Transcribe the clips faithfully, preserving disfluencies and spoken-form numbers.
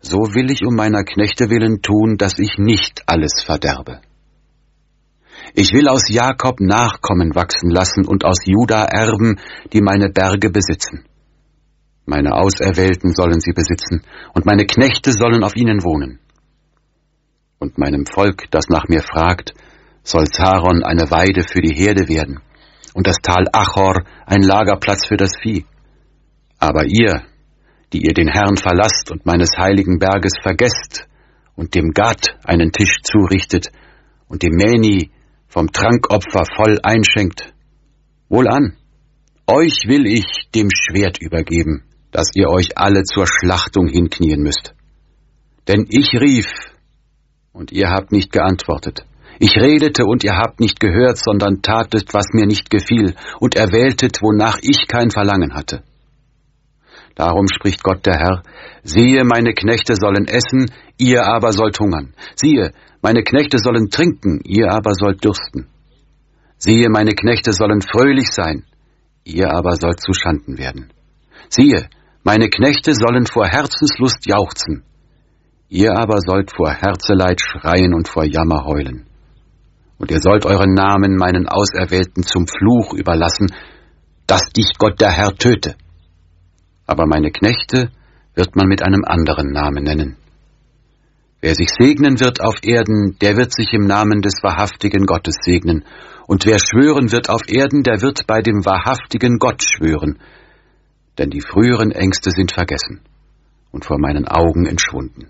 so will ich um meiner Knechte willen tun, dass ich nicht alles verderbe. Ich will aus Jakob Nachkommen wachsen lassen und aus Juda Erben, die meine Berge besitzen. Meine Auserwählten sollen sie besitzen, und meine Knechte sollen auf ihnen wohnen. Und meinem Volk, das nach mir fragt, soll Zaron eine Weide für die Herde werden, und das Tal Achor ein Lagerplatz für das Vieh. Aber ihr, die ihr den Herrn verlasst und meines heiligen Berges vergesst und dem Gad einen Tisch zurichtet und dem Meni vom Trankopfer voll einschenkt, wohlan, euch will ich dem Schwert übergeben, dass ihr euch alle zur Schlachtung hinknien müsst. Denn ich rief, und ihr habt nicht geantwortet. Ich redete, und ihr habt nicht gehört, sondern tatet, was mir nicht gefiel, und erwähltet, wonach ich kein Verlangen hatte. Darum spricht Gott der Herr, siehe, meine Knechte sollen essen, ihr aber sollt hungern. Siehe, meine Knechte sollen trinken, ihr aber sollt dürsten. Siehe, meine Knechte sollen fröhlich sein, ihr aber sollt zu Schanden werden. Siehe, meine Knechte sollen vor Herzenslust jauchzen, ihr aber sollt vor Herzeleid schreien und vor Jammer heulen. Und ihr sollt euren Namen meinen Auserwählten zum Fluch überlassen, dass dich Gott der Herr töte. Aber meine Knechte wird man mit einem anderen Namen nennen. Wer sich segnen wird auf Erden, der wird sich im Namen des wahrhaftigen Gottes segnen. Und wer schwören wird auf Erden, der wird bei dem wahrhaftigen Gott schwören. Denn die früheren Ängste sind vergessen und vor meinen Augen entschwunden.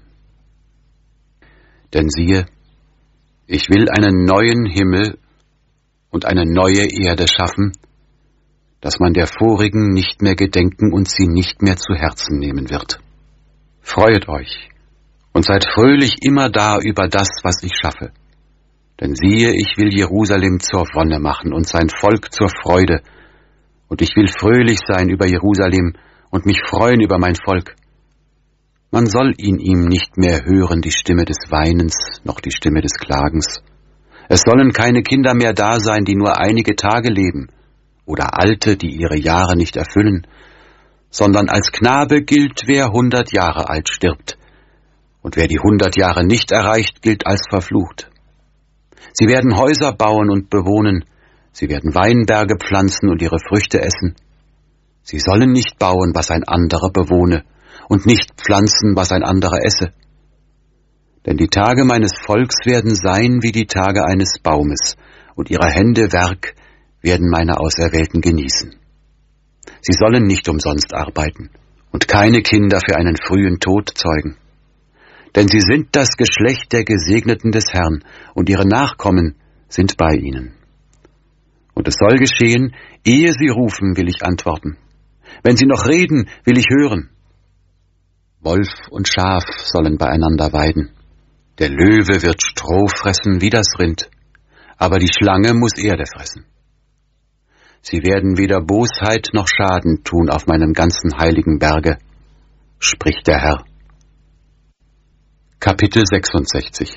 Denn siehe, ich will einen neuen Himmel und eine neue Erde schaffen, dass man der vorigen nicht mehr gedenken und sie nicht mehr zu Herzen nehmen wird. Freuet euch und seid fröhlich immerdar über das, was ich schaffe. Denn siehe, ich will Jerusalem zur Wonne machen und sein Volk zur Freude, und ich will fröhlich sein über Jerusalem und mich freuen über mein Volk. Man soll in ihm nicht mehr hören die Stimme des Weinens, noch die Stimme des Klagens. Es sollen keine Kinder mehr da sein, die nur einige Tage leben, oder Alte, die ihre Jahre nicht erfüllen, sondern als Knabe gilt, wer hundert Jahre alt stirbt, und wer die hundert Jahre nicht erreicht, gilt als verflucht. Sie werden Häuser bauen und bewohnen, sie werden Weinberge pflanzen und ihre Früchte essen. Sie sollen nicht bauen, was ein anderer bewohne, und nicht pflanzen, was ein anderer esse. Denn die Tage meines Volks werden sein wie die Tage eines Baumes, und ihrer Hände Werk werden meine Auserwählten genießen. Sie sollen nicht umsonst arbeiten und keine Kinder für einen frühen Tod zeugen. Denn sie sind das Geschlecht der Gesegneten des Herrn, und ihre Nachkommen sind bei ihnen. Und es soll geschehen, ehe sie rufen, will ich antworten. Wenn sie noch reden, will ich hören. Wolf und Schaf sollen beieinander weiden. Der Löwe wird Stroh fressen wie das Rind, aber die Schlange muss Erde fressen. Sie werden weder Bosheit noch Schaden tun auf meinem ganzen heiligen Berge, spricht der Herr. Kapitel sechsundsechzig.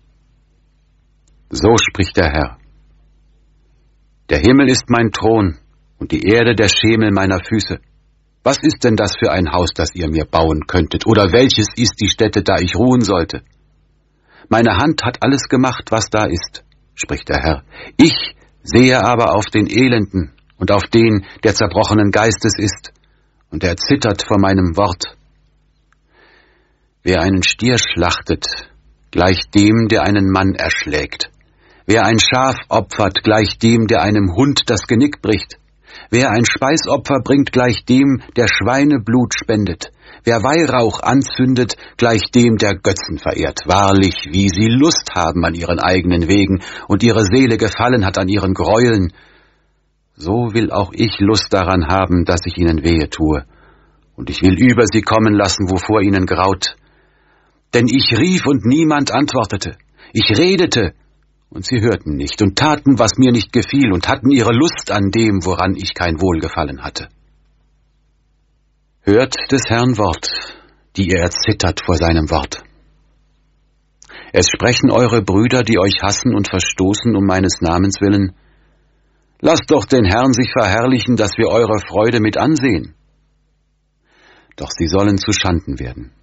So spricht der Herr. Der Himmel ist mein Thron und die Erde der Schemel meiner Füße. Was ist denn das für ein Haus, das ihr mir bauen könntet? Oder welches ist die Stätte, da ich ruhen sollte? Meine Hand hat alles gemacht, was da ist, spricht der Herr. Ich sehe aber auf den Elenden und auf den, der zerbrochenen Geistes ist, und er zittert vor meinem Wort. Wer einen Stier schlachtet, gleicht dem, der einen Mann erschlägt. Wer ein Schaf opfert, gleicht dem, der einem Hund das Genick bricht. Wer ein Speisopfer bringt, gleich dem, der Schweineblut spendet. Wer Weihrauch anzündet, gleich dem, der Götzen verehrt. Wahrlich, wie sie Lust haben an ihren eigenen Wegen und ihre Seele gefallen hat an ihren Gräueln. So will auch ich Lust daran haben, dass ich ihnen wehe tue. Und ich will über sie kommen lassen, wovor ihnen graut. Denn ich rief und niemand antwortete. Ich redete, und sie hörten nicht und taten, was mir nicht gefiel, und hatten ihre Lust an dem, woran ich kein Wohlgefallen hatte. Hört des Herrn Wort, die ihr erzittert vor seinem Wort. Es sprechen eure Brüder, die euch hassen und verstoßen um meines Namens willen. Lasst doch den Herrn sich verherrlichen, dass wir eure Freude mit ansehen. Doch sie sollen zu Schanden werden.